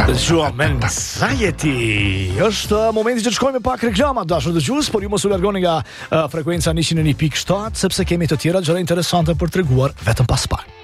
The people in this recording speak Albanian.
Dëgjojmë Anxiety. Është momenti që të shkojmë pak reklama, dashur dëgjues, por ju mos u largoni nga frekuenca 101.7 sepse kemi të tjera gjëra interesante për t'treguar vetëm pas pak.